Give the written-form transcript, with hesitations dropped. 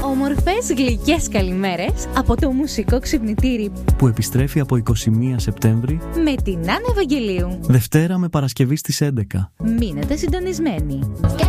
Όμορφες γλυκές καλημέρες από το μουσικό ξυπνητήρι που επιστρέφει από 21 Σεπτέμβρη με την Άννα Ευαγγελίου. Δευτέρα με Παρασκευή στις 11. Μείνετε συντονισμένοι.